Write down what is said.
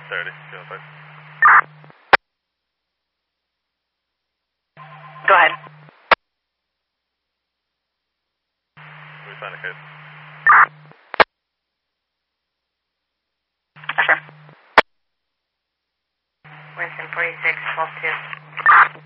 30. Go ahead. Go ahead. We sign a case. Winston 46, 12 2.